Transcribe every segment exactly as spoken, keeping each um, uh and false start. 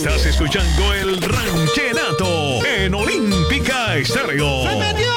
Estás escuchando el Ranchenato en Olímpica Estéreo. ¡Se metió!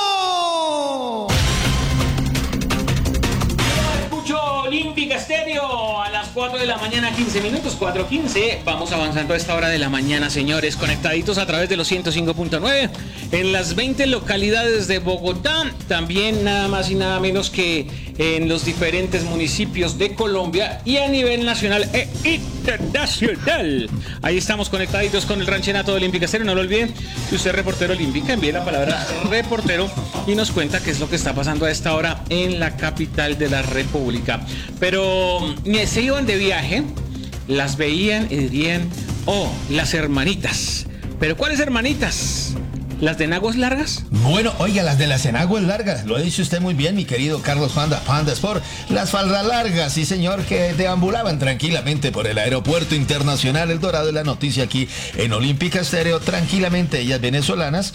Escucho Olímpica Estéreo a las cuatro de la mañana, quince minutos, cuatro quince. Vamos avanzando a esta hora de la mañana, señores, conectaditos a través de los ciento cinco punto nueve en las veinte localidades de Bogotá, también nada más y nada menos que en los diferentes municipios de Colombia y a nivel nacional e internacional. Ahí estamos conectaditos con el Ranchenato de Olímpica Estéreo. No lo olviden, si usted es reportero olímpica, envíe la palabra reportero y nos cuenta qué es lo que está pasando a esta hora en la capital de la República. Pero se iban de viaje, las veían y dirían, oh, las hermanitas. ¿Pero cuáles hermanitas? ¿Las de enaguas largas? Bueno, oiga, las de las enaguas largas, lo dice usted muy bien, mi querido Carlos Panda, Panda Sport. Las faldas largas, sí señor, que deambulaban tranquilamente por el aeropuerto internacional El Dorado, la noticia aquí en Olímpica Estéreo, tranquilamente, ellas venezolanas.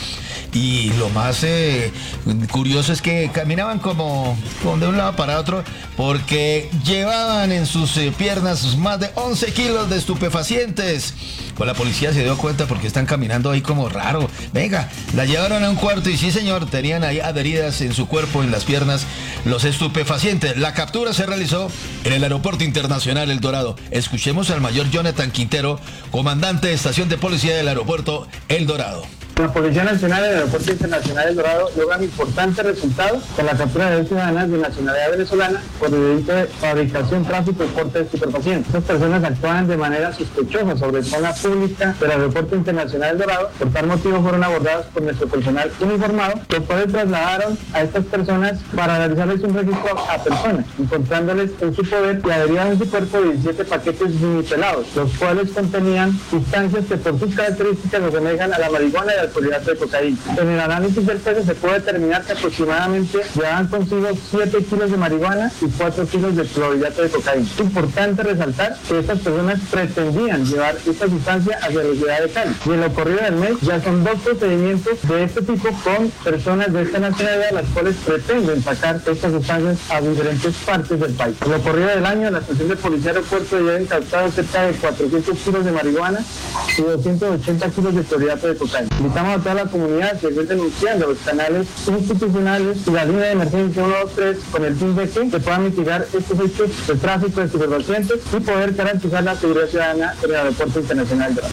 Y lo más eh, curioso es que caminaban como, como de un lado para otro, porque llevaban en sus eh, piernas más de once kilos de estupefacientes. Pues la policía se dio cuenta porque están caminando ahí como raro. Venga, la llevaron a un cuarto y sí señor, tenían ahí adheridas en su cuerpo, en las piernas, los estupefacientes. La captura se realizó en el Aeropuerto Internacional El Dorado. Escuchemos al mayor Jonathan Quintero, comandante de estación de policía del aeropuerto El Dorado. La Policía Nacional del Aeropuerto Internacional El Dorado logra un importante resultado con la captura de dos ciudadanas de nacionalidad venezolana por el delito de fabricación, tráfico y porte de estupefacientes. Estas personas actuaban de manera sospechosa sobre zona pública del Aeropuerto Internacional El Dorado. Por tal motivo fueron abordadas por nuestro personal uniformado, los cuales trasladaron a estas personas para realizarles un registro a personas, encontrándoles en su poder y adheridas en su cuerpo diecisiete paquetes minipelados, los cuales contenían sustancias que por sus características nos asemejan a la marihuana y al polihidrato de cocaína. En el análisis del peso se puede determinar que aproximadamente llevaban consigo siete kilos de marihuana y cuatro kilos de clorhidrato de cocaína. Es importante resaltar que estas personas pretendían llevar esta sustancia hacia la ciudad de Cali. Y en lo corrido del mes ya son dos procedimientos de este tipo con personas de esta nacionalidad, las cuales pretenden sacar estas sustancias a diferentes partes del país. En lo corrido del año, la estación de policía aeropuerto ya ha incautado cerca de cuatrocientos kilos de marihuana y doscientos ochenta kilos de clorhidrato de cocaína. Invitamos a toda la comunidad que esté denunciando los canales institucionales y la línea de emergencia uno dos tres con el fin de que se puedan mitigar estos hechos de tráfico de estupefacientes y poder garantizar la seguridad ciudadana en el Aeropuerto Internacional de la...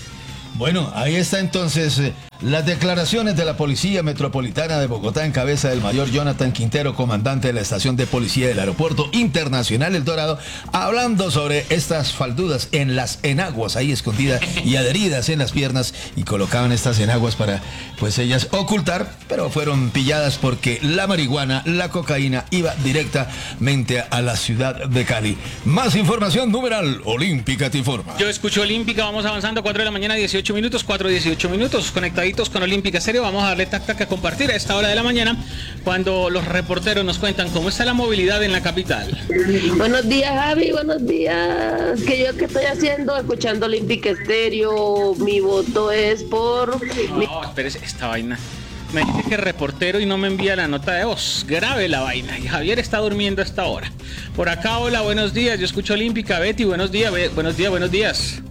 Bueno, ahí está entonces eh, las declaraciones de la Policía Metropolitana de Bogotá en cabeza del mayor Jonathan Quintero, comandante de la estación de policía del Aeropuerto Internacional El Dorado, hablando sobre estas faldudas en las enaguas, ahí escondidas y adheridas en las piernas, y colocaban estas enaguas para, pues ellas ocultar, pero fueron pilladas porque la marihuana, la cocaína iba directamente a la ciudad de Cali. Más información, numeral Olímpica te informa. Yo escucho Olímpica, vamos avanzando, cuatro de la mañana, dieciocho minutos, cuatro dieciocho minutos, conectaditos con Olímpica Estéreo. Vamos a darle tac tac a compartir a esta hora de la mañana cuando los reporteros nos cuentan cómo está la movilidad en la capital. Buenos días, Javi, buenos días. ¿Qué yo qué estoy haciendo? Escuchando Olímpica Estéreo. Mi voto es por... No, espérese, esta vaina. Me dice que reportero y no me envía la nota de voz. Grave la vaina. Y Javier está durmiendo a esta hora. Por acá, hola, buenos días. Yo escucho Olímpica. Betty, buenos días. Be- buenos días, buenos días.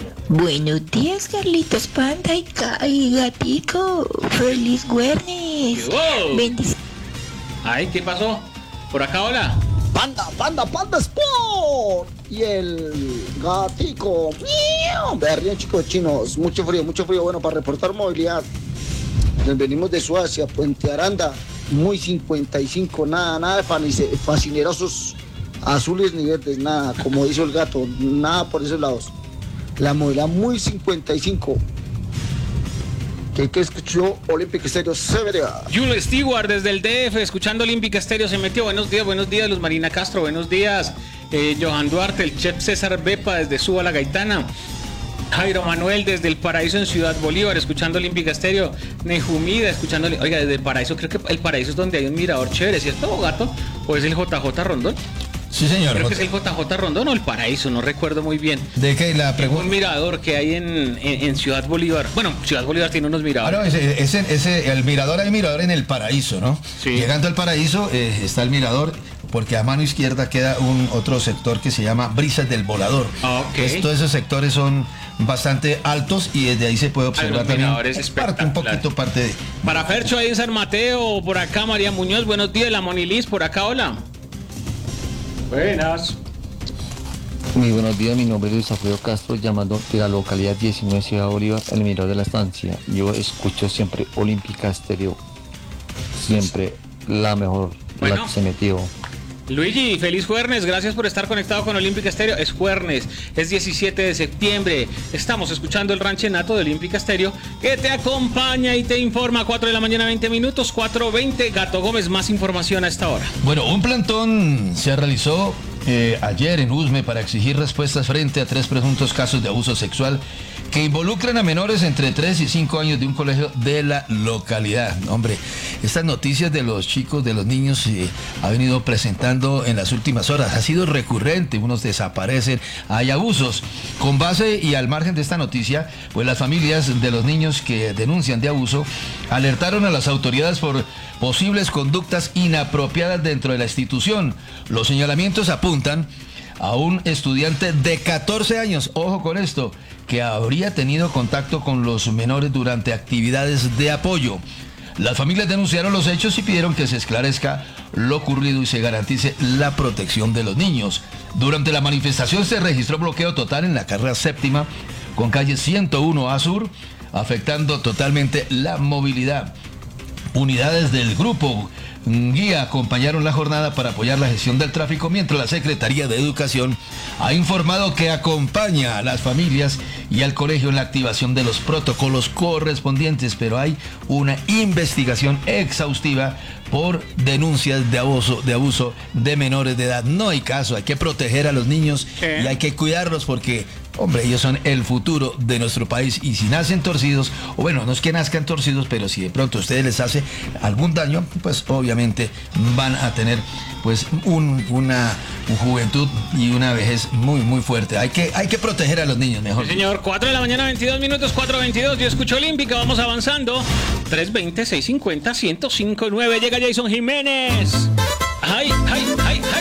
Buenos días, Carlitos Panda y, y Gatico. Feliz viernes. Wow. Bendiciones. Ay, ¿qué pasó? Por acá, hola. Panda, panda, panda Sport. Y el Gatico. Berrien, chicos chinos. Mucho frío, mucho frío. Bueno, para reportar movilidad. Nos venimos de Suacia, Puente Aranda, muy cincuenta y cinco, nada, nada de fascinerosos azules ni verdes, nada, como dice el gato, nada por esos lados. La movilidad muy cincuenta y cinco. Que que escuchó Olímpica Estéreo Severa. Julio Stewart desde el D F, escuchando Olímpica Estéreo, se metió. Buenos días, buenos días, Luz Marina Castro, buenos días. Eh, Johan Duarte, el chef César Bepa desde Suba la Gaitana. Jairo Manuel desde el Paraíso en Ciudad Bolívar, escuchando Olímpica Estéreo. Nejumida, escuchando, oiga, desde el Paraíso, creo que el Paraíso es donde hay un mirador chévere, ¿cierto, Gato? ¿O es el J J Rondón? Sí, señor. Creo que es el J J Rondón o el Paraíso, no recuerdo muy bien. ¿De qué? La pregunta. Un mirador que hay en, en, en Ciudad Bolívar. Bueno, Ciudad Bolívar tiene unos miradores. Ah, no, ese, ese, ese, el mirador, hay mirador en el Paraíso, ¿no? Sí. Llegando al Paraíso, eh, está el mirador. porque a mano izquierda queda un otro sector que se llama Brisas del Volador. Okay. Todos esos sectores son bastante altos y desde ahí se puede observar también es parte, un poquito parte de... Para Fercho ahí en San Mateo, por acá María Muñoz, buenos días, la Monilis, por acá, hola. Buenas. Muy buenos días, mi nombre es Luis Alfredo Castro, llamando de la localidad diecinueve Ciudad Bolívar, el Mirador de la Estancia. Yo escucho siempre Olímpica Estéreo, siempre la mejor, bueno, la que se metió. Luigi, feliz jueves, gracias por estar conectado con Olímpica Estéreo. Es jueves, es diecisiete de septiembre, estamos escuchando el ranchenato de Olímpica Estéreo, que te acompaña y te informa. Cuatro de la mañana, veinte minutos, cuatro veinte. Gato Gómez, más información a esta hora. Bueno, un plantón se realizó eh, ayer en Usme para exigir respuestas frente a tres presuntos casos de abuso sexual que involucran a menores entre tres y cinco años de un colegio de la localidad. Hombre, estas noticias de los chicos, de los niños, eh, ha venido presentando en las últimas horas. Ha sido recurrente, unos desaparecen, hay abusos. Con base y al margen de esta noticia, pues las familias de los niños que denuncian de abuso alertaron a las autoridades por posibles conductas inapropiadas dentro de la institución. Los señalamientos apuntan a un estudiante de catorce años, ojo con esto, que habría tenido contacto con los menores durante actividades de apoyo. Las familias denunciaron los hechos y pidieron que se esclarezca lo ocurrido y se garantice la protección de los niños. Durante la manifestación se registró bloqueo total en la carrera séptima con calle ciento uno A Sur, afectando totalmente la movilidad. Unidades del grupo guía acompañaron la jornada para apoyar la gestión del tráfico, mientras la Secretaría de Educación ha informado que acompaña a las familias y al colegio en la activación de los protocolos correspondientes, pero hay una investigación exhaustiva por denuncias de abuso, de abuso de menores de edad. No hay caso, hay que proteger a los niños y hay que cuidarlos porque, hombre, ellos son el futuro de nuestro país y si nacen torcidos, o bueno, no es que nazcan torcidos, pero si de pronto a ustedes les hace algún daño, pues obviamente van a tener pues un, una, una juventud y una vejez muy muy fuerte. Hay que, hay que proteger a los niños mejor. Sí, señor, cuatro de la mañana, veintidós minutos, cuatro veintidós. Yo escucho Olímpica, vamos avanzando. tres veinte, seiscientos cincuenta, ciento cinco punto nueve. Llega Jason Jiménez. Ay, ay, ay, ay.